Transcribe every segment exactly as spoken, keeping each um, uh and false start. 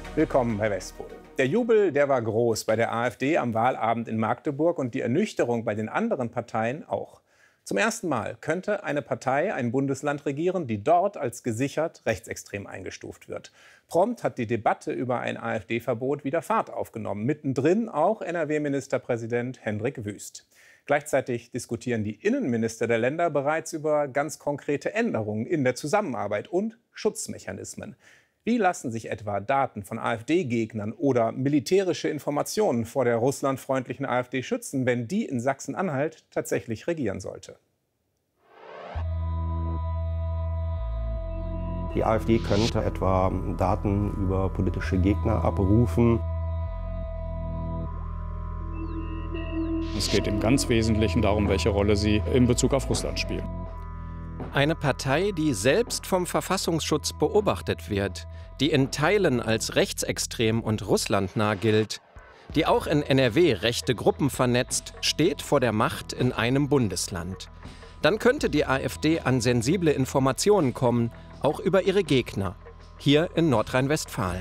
Willkommen bei Westpol. Der Jubel, der war groß bei der AfD am Wahlabend in Magdeburg und die Ernüchterung bei den anderen Parteien auch. Zum ersten Mal könnte eine Partei ein Bundesland regieren, die dort als gesichert rechtsextrem eingestuft wird. Prompt hat die Debatte über ein AfD-Verbot wieder Fahrt aufgenommen. Mittendrin auch N R W-Ministerpräsident Hendrik Wüst. Gleichzeitig diskutieren die Innenminister der Länder bereits über ganz konkrete Änderungen in der Zusammenarbeit und Schutzmechanismen. Wie lassen sich etwa Daten von AfD-Gegnern oder militärische Informationen vor der russlandfreundlichen AfD schützen, wenn die in Sachsen-Anhalt tatsächlich regieren sollte? Die AfD könnte etwa Daten über politische Gegner abrufen. Es geht im ganz Wesentlichen darum, welche Rolle sie in Bezug auf Russland spielen. Eine Partei, die selbst vom Verfassungsschutz beobachtet wird, die in Teilen als rechtsextrem und russlandnah gilt, die auch in N R W rechte Gruppen vernetzt, steht vor der Macht in einem Bundesland. Dann könnte die AfD an sensible Informationen kommen, auch über ihre Gegner, hier in Nordrhein-Westfalen.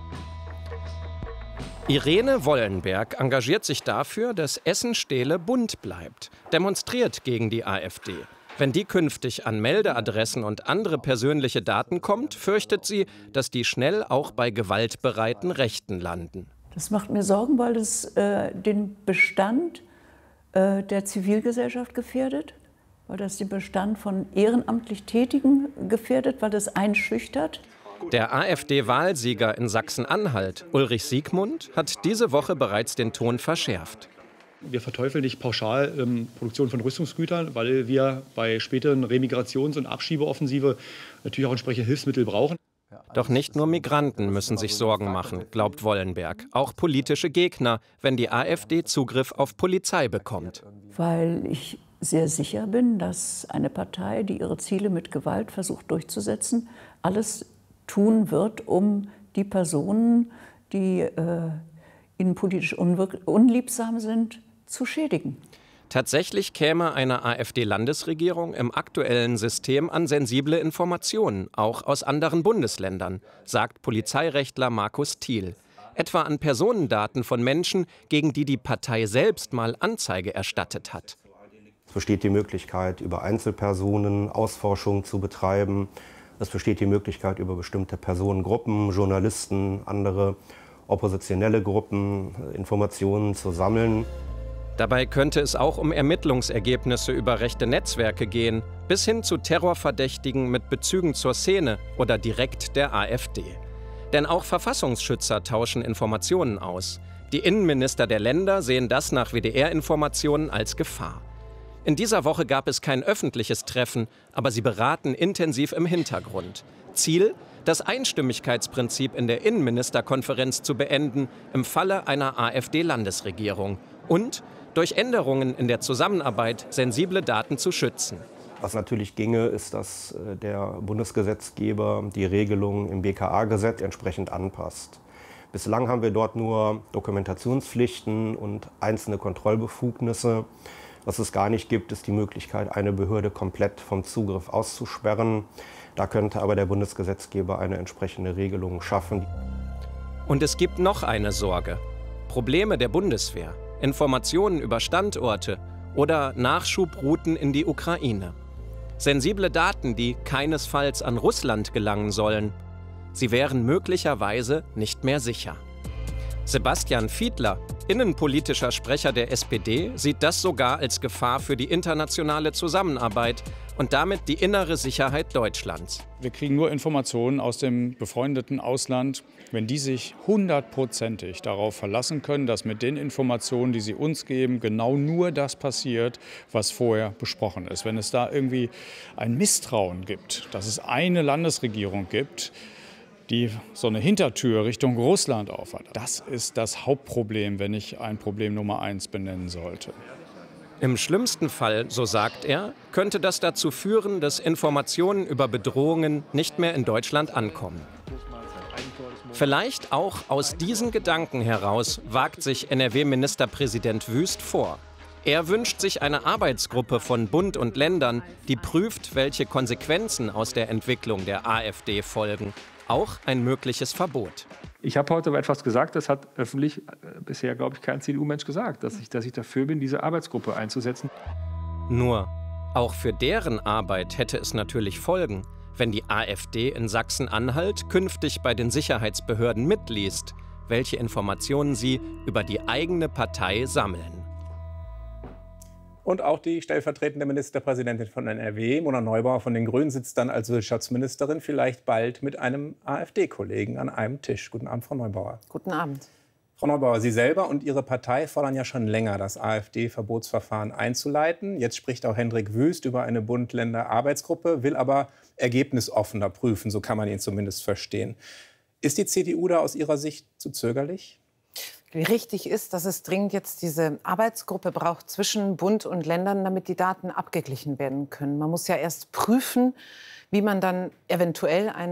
Irene Wollenberg engagiert sich dafür, dass Essen-Stehle bunt bleibt, demonstriert gegen die AfD. Wenn die künftig an Meldeadressen und andere persönliche Daten kommt, fürchtet sie, dass die schnell auch bei gewaltbereiten Rechten landen. Das macht mir Sorgen, weil es äh, den Bestand äh, der Zivilgesellschaft gefährdet, weil das den Bestand von ehrenamtlich Tätigen gefährdet, weil das einschüchtert. Der AfD-Wahlsieger in Sachsen-Anhalt, Ulrich Siegmund, hat diese Woche bereits den Ton verschärft. Wir verteufeln nicht pauschal ähm, Produktion von Rüstungsgütern, weil wir bei späteren Remigrations- und Abschiebeoffensive natürlich auch entsprechende Hilfsmittel brauchen. Doch nicht nur Migranten müssen sich Sorgen machen, glaubt Wollenberg. Auch politische Gegner, wenn die AfD Zugriff auf Polizei bekommt. Weil ich sehr sicher bin, dass eine Partei, die ihre Ziele mit Gewalt versucht durchzusetzen, alles tun wird, um die Personen, die äh, ihnen politisch unliebsam sind, zu schädigen. Tatsächlich käme eine AfD-Landesregierung im aktuellen System an sensible Informationen, auch aus anderen Bundesländern, sagt Polizeirechtler Markus Thiel. Etwa an Personendaten von Menschen, gegen die die Partei selbst mal Anzeige erstattet hat. Es besteht die Möglichkeit, über Einzelpersonen Ausforschung zu betreiben. Es besteht die Möglichkeit, über bestimmte Personengruppen, Journalisten, andere oppositionelle Gruppen Informationen zu sammeln. Dabei könnte es auch um Ermittlungsergebnisse über rechte Netzwerke gehen, bis hin zu Terrorverdächtigen mit Bezügen zur Szene oder direkt der AfD. Denn auch Verfassungsschützer tauschen Informationen aus. Die Innenminister der Länder sehen das nach W D R-Informationen als Gefahr. In dieser Woche gab es kein öffentliches Treffen, aber sie beraten intensiv im Hintergrund. Ziel: das Einstimmigkeitsprinzip in der Innenministerkonferenz zu beenden im Falle einer AfD-Landesregierung und durch Änderungen in der Zusammenarbeit sensible Daten zu schützen. Was natürlich ginge, ist, dass der Bundesgesetzgeber die Regelung im B K A-Gesetz entsprechend anpasst. Bislang haben wir dort nur Dokumentationspflichten und einzelne Kontrollbefugnisse. Was es gar nicht gibt, ist die Möglichkeit, eine Behörde komplett vom Zugriff auszusperren. Da könnte aber der Bundesgesetzgeber eine entsprechende Regelung schaffen. Und es gibt noch eine Sorge: Probleme der Bundeswehr, Informationen über Standorte oder Nachschubrouten in die Ukraine. Sensible Daten, die keinesfalls an Russland gelangen sollen. Sie wären möglicherweise nicht mehr sicher. Sebastian Fiedler, innenpolitischer Sprecher der S P D, sieht das sogar als Gefahr für die internationale Zusammenarbeit und damit die innere Sicherheit Deutschlands. Wir kriegen nur Informationen aus dem befreundeten Ausland, wenn die sich hundertprozentig darauf verlassen können, dass mit den Informationen, die sie uns geben, genau nur das passiert, was vorher besprochen ist. Wenn es da irgendwie ein Misstrauen gibt, dass es eine Landesregierung gibt, die so eine Hintertür Richtung Russland aufhat. Das ist das Hauptproblem, wenn ich ein Problem Nummer eins benennen sollte. Im schlimmsten Fall, so sagt er, könnte das dazu führen, dass Informationen über Bedrohungen nicht mehr in Deutschland ankommen. Vielleicht auch aus diesen Gedanken heraus wagt sich N R W-Ministerpräsident Wüst vor. Er wünscht sich eine Arbeitsgruppe von Bund und Ländern, die prüft, welche Konsequenzen aus der Entwicklung der AfD folgen. Auch ein mögliches Verbot. Ich habe heute aber etwas gesagt, das hat öffentlich bisher, glaube ich, kein C D U-Mensch gesagt, dass ich, dass ich dafür bin, diese Arbeitsgruppe einzusetzen. Nur, auch für deren Arbeit hätte es natürlich Folgen, wenn die AfD in Sachsen-Anhalt künftig bei den Sicherheitsbehörden mitliest, welche Informationen sie über die eigene Partei sammeln. Und auch die stellvertretende Ministerpräsidentin von N R W, Mona Neubauer von den Grünen, sitzt dann als Wirtschaftsministerin vielleicht bald mit einem AfD-Kollegen an einem Tisch. Guten Abend, Frau Neubauer. Guten Abend. Frau Neubauer, Sie selber und Ihre Partei fordern ja schon länger, das AfD-Verbotsverfahren einzuleiten. Jetzt spricht auch Hendrik Wüst über eine Bund-Länder-Arbeitsgruppe, will aber ergebnisoffener prüfen, so kann man ihn zumindest verstehen. Ist die C D U da aus Ihrer Sicht zu zögerlich? Richtig ist, dass es dringend jetzt diese Arbeitsgruppe braucht zwischen Bund und Ländern, damit die Daten abgeglichen werden können. Man muss ja erst prüfen, wie man dann eventuell einen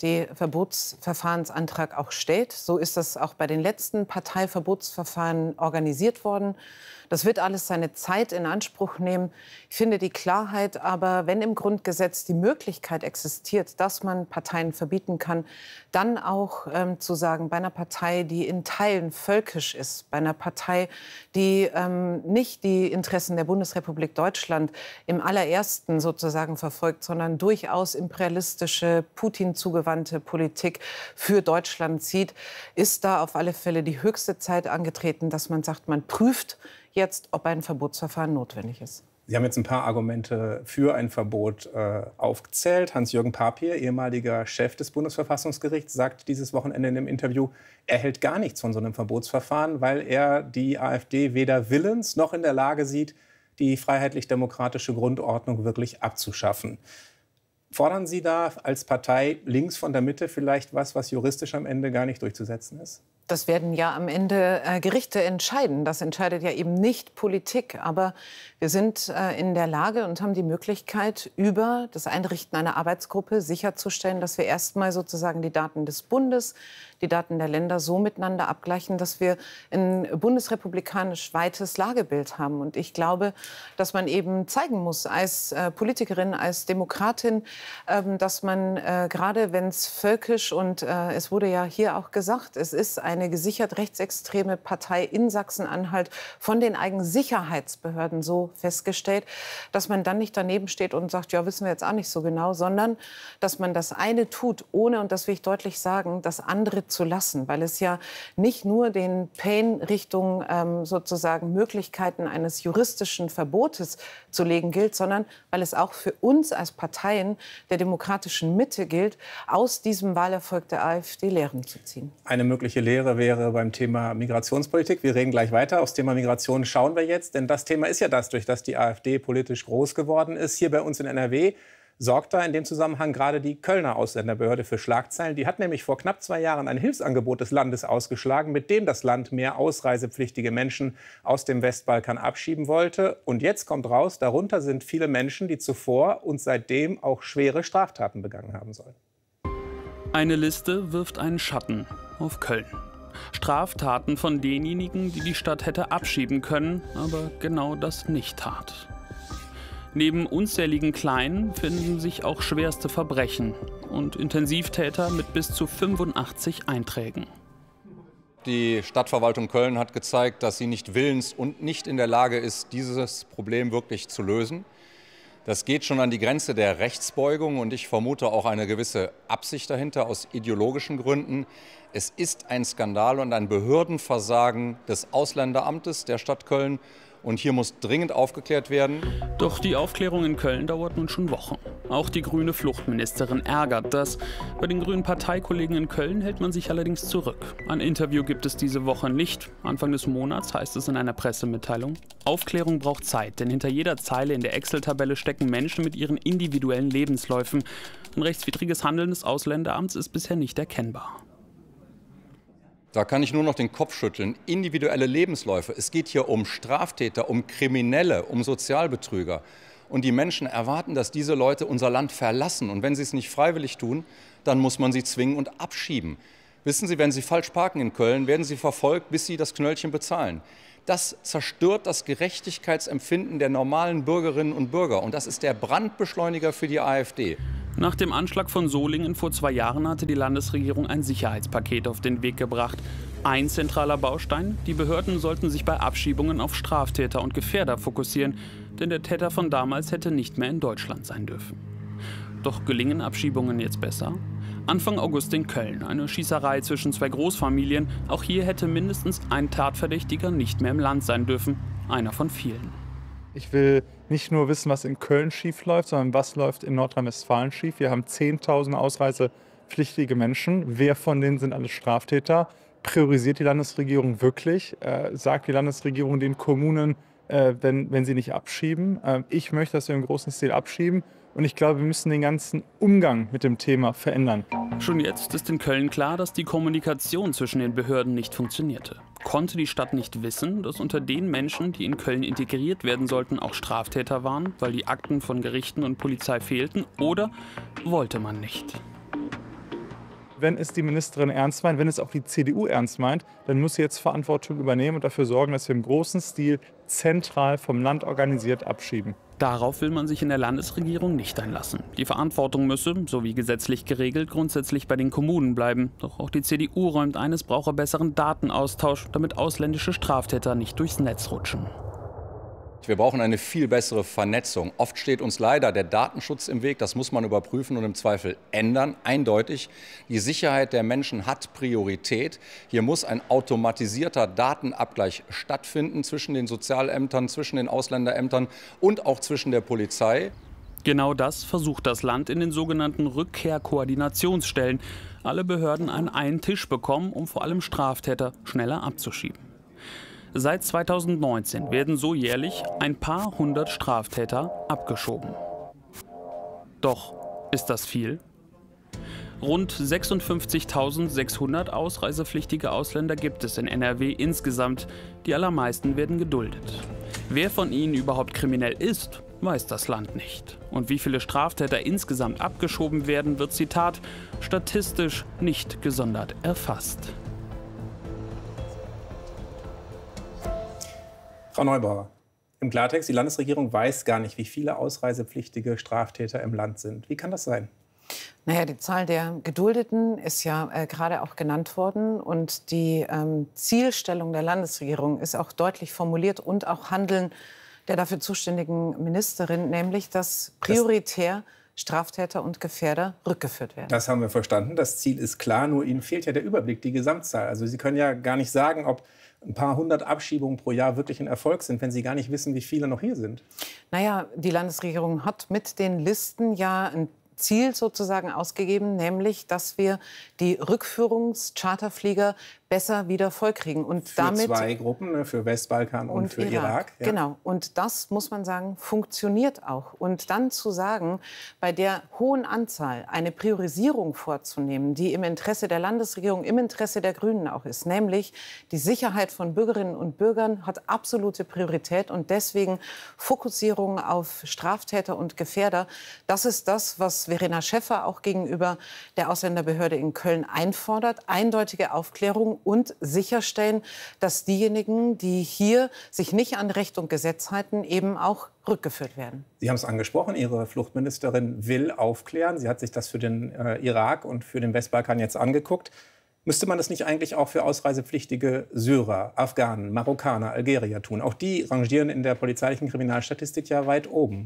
AfD-Verbotsverfahrensantrag auch stellt. So ist das auch bei den letzten Parteiverbotsverfahren organisiert worden. Das wird alles seine Zeit in Anspruch nehmen. Ich finde die Klarheit aber, wenn im Grundgesetz die Möglichkeit existiert, dass man Parteien verbieten kann, dann auch ähm, zu sagen, bei einer Partei, die in Teilen völkisch ist, bei einer Partei, die ähm, nicht die Interessen der Bundesrepublik Deutschland im allerersten sozusagen verfolgt, sondern durchaus imperialistische, Putin zugewandte Politik für Deutschland zieht, ist da auf alle Fälle die höchste Zeit angetreten, dass man sagt, man prüft jetzt, ob ein Verbotsverfahren notwendig ist. Sie haben jetzt ein paar Argumente für ein Verbot äh, aufgezählt. Hans-Jürgen Papier, ehemaliger Chef des Bundesverfassungsgerichts, sagt dieses Wochenende in einem Interview, er hält gar nichts von so einem Verbotsverfahren, weil er die AfD weder willens noch in der Lage sieht, die freiheitlich-demokratische Grundordnung wirklich abzuschaffen. Fordern Sie da als Partei links von der Mitte vielleicht was, was juristisch am Ende gar nicht durchzusetzen ist? Das werden ja am Ende äh, Gerichte entscheiden. Das entscheidet ja eben nicht Politik. Aber wir sind äh, in der Lage und haben die Möglichkeit, über das Einrichten einer Arbeitsgruppe sicherzustellen, dass wir erstmal sozusagen die Daten des Bundes, die Daten der Länder so miteinander abgleichen, dass wir ein bundesrepublikanisch weites Lagebild haben. Und ich glaube, dass man eben zeigen muss als äh, Politikerin, als Demokratin, äh, dass man äh, gerade, wenn es völkisch und äh, es wurde ja hier auch gesagt, es ist eine gesichert rechtsextreme Partei in Sachsen-Anhalt von den eigenen Sicherheitsbehörden so festgestellt, dass man dann nicht daneben steht und sagt, ja, wissen wir jetzt auch nicht so genau, sondern dass man das eine tut, ohne, und das will ich deutlich sagen, das andere zu lassen, weil es ja nicht nur den Pain Richtung ähm, sozusagen Möglichkeiten eines juristischen Verbotes zu legen gilt, sondern weil es auch für uns als Parteien der demokratischen Mitte gilt, aus diesem Wahlerfolg der AfD Lehren zu ziehen. Eine mögliche Lehre wäre beim Thema Migrationspolitik. Wir reden gleich weiter. Aufs Thema Migration schauen wir jetzt, denn das Thema ist ja das, durch das die AfD politisch groß geworden ist. Hier bei uns in N R W sorgt da in dem Zusammenhang gerade die Kölner Ausländerbehörde für Schlagzeilen. Die hat nämlich vor knapp zwei Jahren ein Hilfsangebot des Landes ausgeschlagen, mit dem das Land mehr ausreisepflichtige Menschen aus dem Westbalkan abschieben wollte. Und jetzt kommt raus, darunter sind viele Menschen, die zuvor und seitdem auch schwere Straftaten begangen haben sollen. Eine Liste wirft einen Schatten auf Köln. Straftaten von denjenigen, die die Stadt hätte abschieben können, aber genau das nicht tat. Neben unzähligen Kleinen finden sich auch schwerste Verbrechen und Intensivtäter mit bis zu fünfundachtzig Einträgen. Die Stadtverwaltung Köln hat gezeigt, dass sie nicht willens und nicht in der Lage ist, dieses Problem wirklich zu lösen. Das geht schon an die Grenze der Rechtsbeugung und ich vermute auch eine gewisse Absicht dahinter aus ideologischen Gründen. Es ist ein Skandal und ein Behördenversagen des Ausländeramtes der Stadt Köln. Und hier muss dringend aufgeklärt werden. Doch die Aufklärung in Köln dauert nun schon Wochen. Auch die grüne Fluchtministerin ärgert das. Bei den grünen Parteikollegen in Köln hält man sich allerdings zurück. Ein Interview gibt es diese Woche nicht. Anfang des Monats heißt es in einer Pressemitteilung: Aufklärung braucht Zeit, denn hinter jeder Zeile in der Excel-Tabelle stecken Menschen mit ihren individuellen Lebensläufen. Ein rechtswidriges Handeln des Ausländeramts ist bisher nicht erkennbar. Da kann ich nur noch den Kopf schütteln. Individuelle Lebensläufe. Es geht hier um Straftäter, um Kriminelle, um Sozialbetrüger. Und die Menschen erwarten, dass diese Leute unser Land verlassen. Und wenn sie es nicht freiwillig tun, dann muss man sie zwingen und abschieben. Wissen Sie, wenn Sie falsch parken in Köln, werden Sie verfolgt, bis Sie das Knöllchen bezahlen. Das zerstört das Gerechtigkeitsempfinden der normalen Bürgerinnen und Bürger. Und das ist der Brandbeschleuniger für die AfD. Nach dem Anschlag von Solingen vor zwei Jahren hatte die Landesregierung ein Sicherheitspaket auf den Weg gebracht. Ein zentraler Baustein: die Behörden sollten sich bei Abschiebungen auf Straftäter und Gefährder fokussieren, denn der Täter von damals hätte nicht mehr in Deutschland sein dürfen. Doch gelingen Abschiebungen jetzt besser? Anfang August in Köln, eine Schießerei zwischen zwei Großfamilien. Auch hier hätte mindestens ein Tatverdächtiger nicht mehr im Land sein dürfen. Einer von vielen. Ich will nicht nur wissen, was in Köln schief läuft, sondern was läuft in Nordrhein-Westfalen schief. Wir haben zehntausend ausreisepflichtige Menschen. Wer von denen sind alles Straftäter? Priorisiert die Landesregierung wirklich? Äh, sagt die Landesregierung den Kommunen, äh, wenn, wenn sie nicht abschieben? Äh, ich möchte, dass wir im großen Stil abschieben. Und ich glaube, wir müssen den ganzen Umgang mit dem Thema verändern. Schon jetzt ist in Köln klar, dass die Kommunikation zwischen den Behörden nicht funktionierte. Konnte die Stadt nicht wissen, dass unter den Menschen, die in Köln integriert werden sollten, auch Straftäter waren, weil die Akten von Gerichten und Polizei fehlten? Oder wollte man nicht? Wenn es die Ministerin ernst meint, wenn es auch die C D U ernst meint, dann muss sie jetzt Verantwortung übernehmen und dafür sorgen, dass wir im großen Stil zentral vom Land organisiert abschieben. Darauf will man sich in der Landesregierung nicht einlassen. Die Verantwortung müsse, so wie gesetzlich geregelt, grundsätzlich bei den Kommunen bleiben. Doch auch die C D U räumt ein, es brauche besseren Datenaustausch, damit ausländische Straftäter nicht durchs Netz rutschen. Wir brauchen eine viel bessere Vernetzung. Oft steht uns leider der Datenschutz im Weg. Das muss man überprüfen und im Zweifel ändern. Eindeutig, die Sicherheit der Menschen hat Priorität. Hier muss ein automatisierter Datenabgleich stattfinden zwischen den Sozialämtern, zwischen den Ausländerämtern und auch zwischen der Polizei. Genau das versucht das Land in den sogenannten Rückkehrkoordinationsstellen. Alle Behörden an einen Tisch bekommen, um vor allem Straftäter schneller abzuschieben. Seit zweitausendneunzehn werden so jährlich ein paar hundert Straftäter abgeschoben. Doch ist das viel? Rund sechsundfünfzigtausendsechshundert ausreisepflichtige Ausländer gibt es in N R W insgesamt. Die allermeisten werden geduldet. Wer von ihnen überhaupt kriminell ist, weiß das Land nicht. Und wie viele Straftäter insgesamt abgeschoben werden, wird, Zitat, statistisch nicht gesondert erfasst. Frau Neubauer, im Klartext, die Landesregierung weiß gar nicht, wie viele ausreisepflichtige Straftäter im Land sind. Wie kann das sein? Naja, die Zahl der Geduldeten ist ja äh, gerade auch genannt worden. Und die ähm, Zielstellung der Landesregierung ist auch deutlich formuliert und auch Handeln der dafür zuständigen Ministerin, nämlich dass prioritär Straftäter und Gefährder rückgeführt werden. Das haben wir verstanden. Das Ziel ist klar, nur Ihnen fehlt ja der Überblick, die Gesamtzahl. Also Sie können ja gar nicht sagen, ob ein paar hundert Abschiebungen pro Jahr wirklich ein Erfolg sind, wenn Sie gar nicht wissen, wie viele noch hier sind. Naja, die Landesregierung hat mit den Listen ja ein Ziel sozusagen ausgegeben, nämlich, dass wir die Rückführungscharterflieger besser wieder vollkriegen. Und für damit zwei Gruppen, ne, für Westbalkan und, und für Irak. Irak ja. Genau. Und das, muss man sagen, funktioniert auch. Und dann zu sagen, bei der hohen Anzahl eine Priorisierung vorzunehmen, die im Interesse der Landesregierung, im Interesse der Grünen auch ist, nämlich die Sicherheit von Bürgerinnen und Bürgern hat absolute Priorität. Und deswegen Fokussierung auf Straftäter und Gefährder, das ist das, was Verena Schäffer auch gegenüber der Ausländerbehörde in Köln einfordert. Eindeutige Aufklärung und sicherstellen, dass diejenigen, die hier sich nicht an Recht und Gesetz halten, eben auch rückgeführt werden. Sie haben es angesprochen, Ihre Fluchtministerin will aufklären. Sie hat sich das für den äh, Irak und für den Westbalkan jetzt angeguckt. Müsste man das nicht eigentlich auch für ausreisepflichtige Syrer, Afghanen, Marokkaner, Algerier tun? Auch die rangieren in der polizeilichen Kriminalstatistik ja weit oben.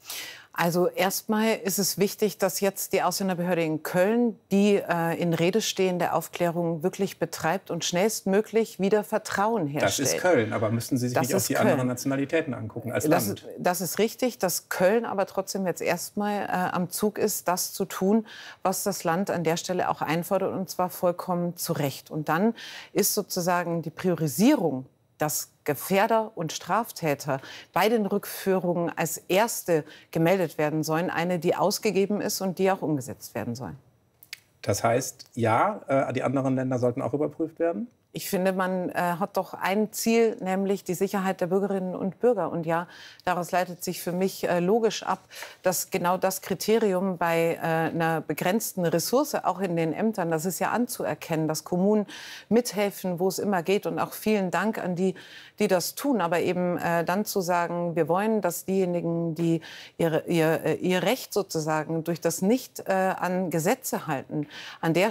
Also erstmal ist es wichtig, dass jetzt die Ausländerbehörde in Köln die äh, in Rede stehende Aufklärung wirklich betreibt und schnellstmöglich wieder Vertrauen herstellt. Das ist Köln, aber müssten Sie sich das nicht auch die Köln. anderen Nationalitäten angucken als das, Land? Das ist richtig, dass Köln aber trotzdem jetzt erstmal äh, am Zug ist, das zu tun, was das Land an der Stelle auch einfordert, und zwar vollkommen zu Recht. Und dann ist sozusagen die Priorisierung, dass Gefährder und Straftäter bei den Rückführungen als Erste gemeldet werden sollen, eine, die ausgegeben ist und die auch umgesetzt werden soll. Das heißt, ja, äh, die anderen Länder sollten auch überprüft werden? Ich finde, man äh, hat doch ein Ziel, nämlich die Sicherheit der Bürgerinnen und Bürger. Und ja, daraus leitet sich für mich äh, logisch ab, dass genau das Kriterium bei äh, einer begrenzten Ressource, auch in den Ämtern, das ist ja anzuerkennen, dass Kommunen mithelfen, wo es immer geht. Und auch vielen Dank an die, die das tun. Aber eben äh, dann zu sagen, wir wollen, dass diejenigen, die ihre, ihr, ihr Recht sozusagen durch das Nicht äh, an Gesetze halten, an der